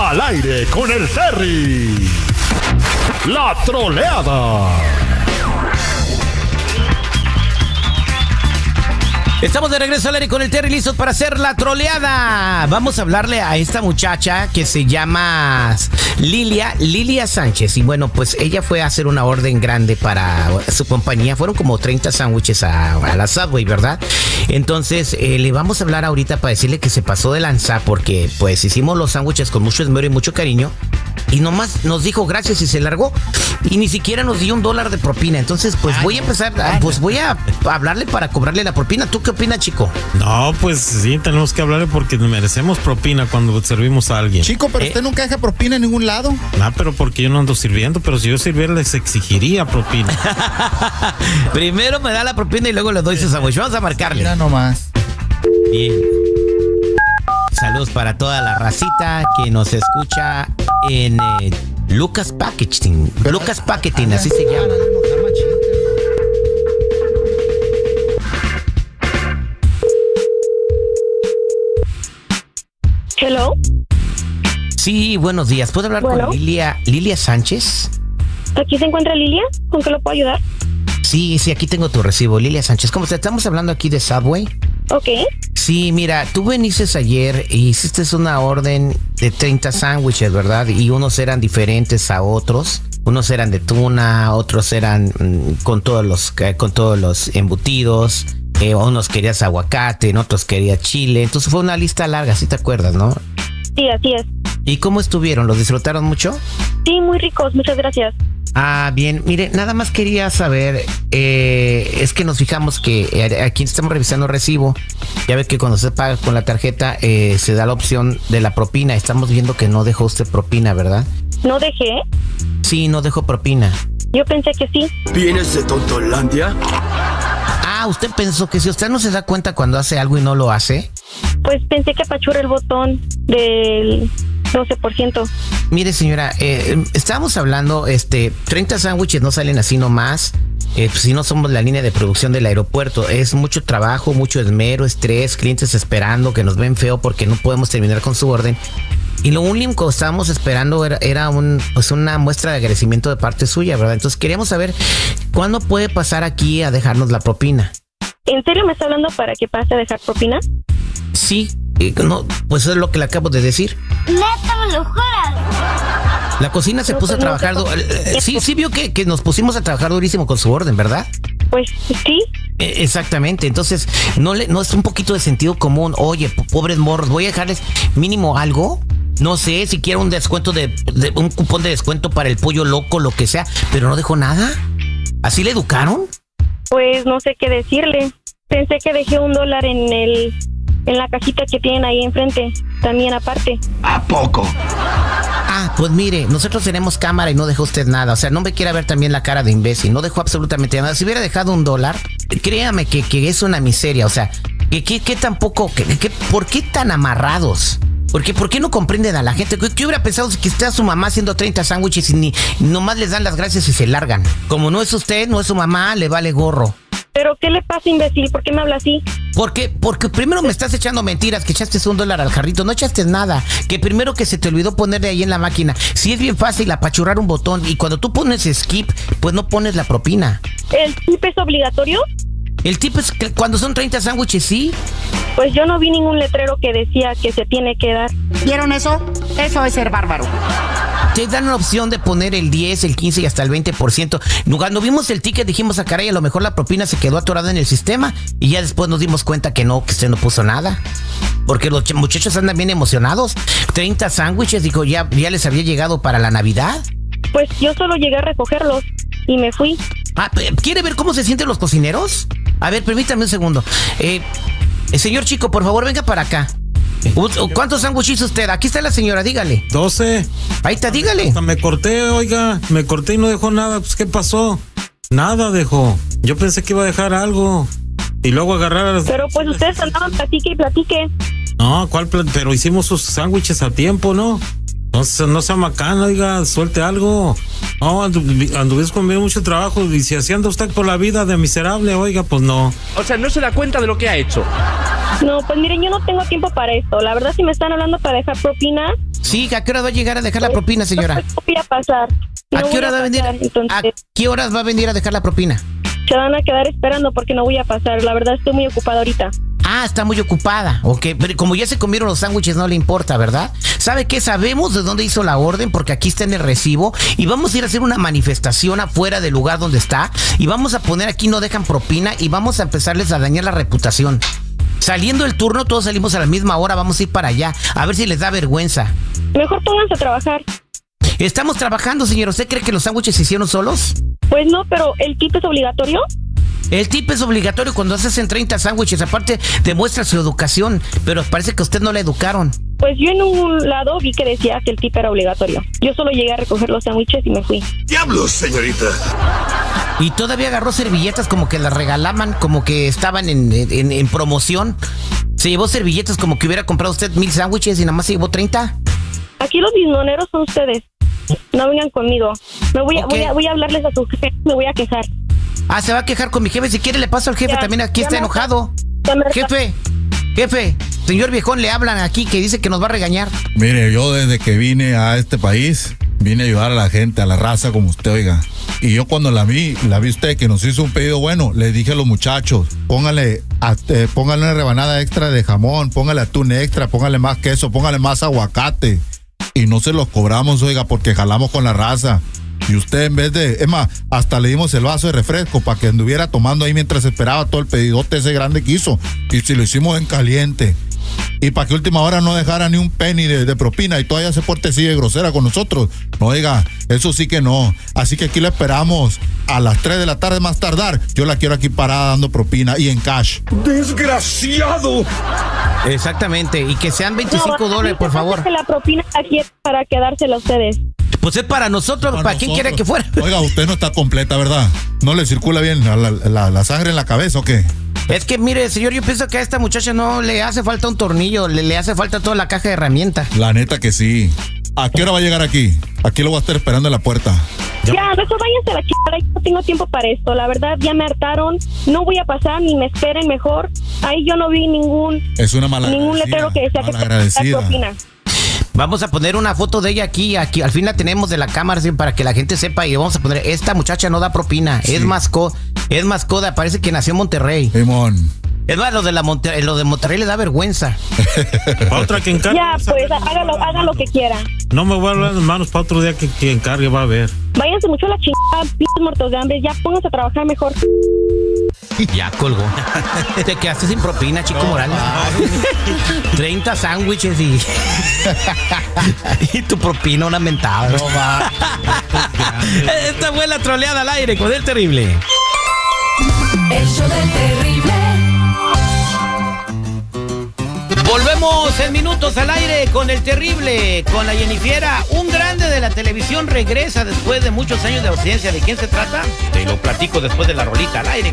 Al aire con el Terry. La troleada. Estamos de regreso al aire con el Terry, listos para hacer la troleada. Vamos a hablarle a esta muchacha que se llama Lilia Sánchez. Y bueno, pues ella fue a hacer una orden grande para su compañía. Fueron como 30 sándwiches a la Subway, ¿verdad? Entonces, le vamos a hablar ahorita para decirle que se pasó de lanza porque pues hicimos los sándwiches con mucho esmero y mucho cariño. Y nomás nos dijo gracias y se largó. Y ni siquiera nos dio $1 de propina. Entonces, pues voy a empezar, pues voy a hablarle para cobrarle la propina. ¿Tú qué opinas, chico? No, pues sí, tenemos que hablarle porque merecemos propina cuando servimos a alguien. Chico, pero usted nunca deja propina en ningún lado. Ah, pero porque yo no ando sirviendo, pero si yo sirviera les exigiría propina. Primero me da la propina y luego le doy su sándwich. Vamos a marcarle. Mira nomás. Bien. Saludos para toda la racita que nos escucha en Lucas Packaging. Lucas Packaging, así se llama. Hello. Sí, buenos días. ¿Puedo hablar con Lilia Sánchez? ¿Aquí se encuentra Lilia? ¿Con qué lo puedo ayudar? Sí, aquí tengo tu recibo. Lilia Sánchez, ¿cómo estás? Estamos hablando aquí de Subway. Ok. Sí, mira, tú viniste ayer y hiciste una orden de 30 sándwiches, ¿verdad? Y unos eran diferentes a otros. Unos eran de tuna, otros eran con todos los embutidos. Unos querías aguacate, en otros querías chile. Entonces fue una lista larga, ¿sí te acuerdas, no? Sí, así es. ¿Y cómo estuvieron? ¿Los disfrutaron mucho? Sí, muy ricos, muchas gracias. Ah, bien. Mire, nada más quería saber, es que nos fijamos que aquí estamos revisando el recibo. Ya ve que cuando se paga con la tarjeta se da la opción de la propina. Estamos viendo que no dejó usted propina, ¿verdad? ¿No dejé? Sí, no dejó propina. Yo pensé que sí. ¿Vienes de Tontolandia? Ah, ¿usted pensó que si usted no se da cuenta cuando hace algo y no lo hace? Pues pensé que apachurra el botón del 12%. Mire, señora, estábamos hablando, 30 sándwiches no salen así nomás. Pues si no somos la línea de producción del aeropuerto, es mucho trabajo, mucho esmero, estrés, clientes esperando que nos ven feo porque no podemos terminar con su orden. Y lo único que estábamos esperando era una muestra de agradecimiento de parte suya, ¿verdad? Entonces queríamos saber cuándo puede pasar aquí a dejarnos la propina. ¿En serio me está hablando para que pase a dejar propina? Sí, no, pues eso es lo que le acabo de decir. ¡Neta, me lo juras! La cocina se puso a trabajar. Sí vio que nos pusimos a trabajar durísimo con su orden, ¿verdad? Pues sí. Exactamente. Entonces, no es un poquito de sentido común. Oye, pobres morros, voy a dejarles mínimo algo. No sé, siquiera un descuento un cupón de descuento para el pollo loco, lo que sea, pero no dejó nada. ¿Así le educaron? Pues no sé qué decirle. Pensé que dejé $1 en la cajita que tienen ahí enfrente, también aparte. ¿A poco? Ah, pues mire, nosotros tenemos cámara y no dejó usted nada. O sea, no me quiera ver también la cara de imbécil. No dejó absolutamente nada. Si hubiera dejado $1, créame que es una miseria. O sea, que tampoco, ¿por qué tan amarrados? Porque ¿por qué no comprenden a la gente? ¿Qué hubiera pensado si que está su mamá haciendo 30 sándwiches y nomás les dan las gracias y se largan? Como no es usted, no es su mamá, le vale gorro. ¿Pero qué le pasa, imbécil? ¿Por qué me habla así? Porque primero me estás echando mentiras, que echaste $1 al jarrito, no echaste nada. Que primero que se te olvidó ponerle ahí en la máquina. Sí es bien fácil apachurrar un botón y cuando tú pones skip, pues no pones la propina. ¿El tip es obligatorio? El tip es que cuando son 30 sándwiches, sí. Pues yo no vi ningún letrero que decía que se tiene que dar. ¿Vieron eso? Eso es ser bárbaro. Te dan la opción de poner el 10, el 15 y hasta el 20%. Cuando vimos el ticket dijimos, caray, a lo mejor la propina se quedó atorada en el sistema. Y ya después nos dimos cuenta que usted no puso nada. Porque los muchachos andan bien emocionados. 30 sándwiches, dijo, ya les había llegado para la Navidad. Pues yo solo llegué a recogerlos y me fui. Ah, ¿quiere ver cómo se sienten los cocineros? A ver, permítame un segundo. Señor chico, por favor, venga para acá. ¿Cuántos sándwiches hizo usted? Aquí está la señora, dígale. 12. Ahí está, dígale. Hasta me corté, oiga. Me corté y no dejó nada. Pues, ¿qué pasó? Nada dejó. Yo pensé que iba a dejar algo. Y luego agarrar... Pero pues ustedes andaban platique y platique. No, ¿cuál? Pero hicimos sus sándwiches a tiempo, ¿no? No sea macana, oiga, suelte algo. No, anduviste conmigo mucho trabajo y si así anda usted por la vida de miserable, oiga, pues no. O sea, no se da cuenta de lo que ha hecho. No, pues miren, yo no tengo tiempo para esto. La verdad, si me están hablando para dejar propina... Sí, ¿a qué hora va a llegar a dejar la propina, señora? No voy a pasar. ¿A qué hora va a venir? Entonces, ¿A qué horas va a venir a dejar la propina? se van a quedar esperando porque no voy a pasar. La verdad, estoy muy ocupada ahorita. Ah, está muy ocupada. Ok, pero como ya se comieron los sándwiches, no le importa, ¿verdad? ¿Sabe qué? Sabemos de dónde hizo la orden porque aquí está en el recibo y vamos a ir a hacer una manifestación afuera del lugar donde está y vamos a poner aquí no dejan propina y vamos a empezarles a dañar la reputación. Saliendo el turno, todos salimos a la misma hora, vamos a ir para allá, a ver si les da vergüenza. Mejor pónganse a trabajar. Estamos trabajando, señor. ¿Usted cree que los sándwiches se hicieron solos? Pues no, pero ¿el tip es obligatorio? El tip es obligatorio cuando hacen 30 sándwiches. Aparte, demuestra su educación, pero parece que a usted no la educaron. Pues yo en un lado vi que decía que el tip era obligatorio. Yo solo llegué a recoger los sándwiches y me fui. ¡Diablos, señorita! Y todavía agarró servilletas como que las regalaban, como que estaban en promoción. Se llevó servilletas como que hubiera comprado usted 1000 sándwiches y nada más se llevó 30. Aquí los bismoneros son ustedes. No vengan conmigo. Voy a hablarles a su jefe. Me voy a quejar. Ah, se va a quejar con mi jefe. Si quiere le paso al jefe, Ya, también aquí está enojado. Jefe, señor viejón, le hablan aquí que dice que nos va a regañar. Mire, yo desde que vine a este país, vine a ayudar a la gente, a la raza como usted, oiga. Y yo cuando la vi usted que nos hizo un pedido bueno, le dije a los muchachos, póngale una rebanada extra de jamón, póngale atún extra, póngale más queso, póngale más aguacate. Y no se los cobramos, oiga, porque jalamos con la raza. Y usted en vez de, es más, hasta le dimos el vaso de refresco para que anduviera tomando ahí mientras esperaba todo el pedidote ese grande que hizo. Y si lo hicimos en caliente. Y para que última hora no dejara ni un penny de propina y todavía se porte así de grosera con nosotros. No, oiga, eso sí que no. Así que aquí la esperamos a las 3 de la tarde más tardar. Yo la quiero aquí parada dando propina y en cash. ¡Desgraciado! Exactamente, y que sean $25, por favor. Que la propina aquí es para quedársela a ustedes. Pues es para nosotros, ¿para quién quiere que fuera? Oiga, usted no está completa, ¿verdad? ¿No le circula bien la sangre en la cabeza o qué? Es que, mire, señor, yo pienso que a esta muchacha no le hace falta un tornillo, le hace falta toda la caja de herramientas. La neta que sí. ¿A qué hora va a llegar aquí? Aquí lo voy a estar esperando en la puerta. Ya, mejor váyanse a la chingada, yo no tengo tiempo para esto. La verdad, ya me hartaron. No voy a pasar, ni me esperen mejor. Ahí yo no vi ningún letrero que decía que la propina. Vamos a poner una foto de ella aquí, al fin la tenemos de la cámara, ¿sí? Para que la gente sepa y vamos a poner, esta muchacha no da propina, sí. es mascota, parece que nació en Monterrey. Simón. Es más, lo de Monterrey le da vergüenza. Para otra que encargue. Ya, pues, haga lo que quiera. No me voy a hablar en manos para otro día que encargue, va a ver. Váyanse mucho a la chingada, pinches muertos de hambre, ya pónganse a trabajar mejor. Ya colgó. Te quedaste sin propina, Chico Morales. 30 sándwiches y tu propina una mentada. No va. Esta fue la troleada al aire con el terrible. El show del terrible. Volvemos en minutos al aire con el terrible, con la Jennifiera. Un grande de la televisión regresa después de muchos años de ausencia. ¿De quién se trata? Te lo platico después de la rolita al aire.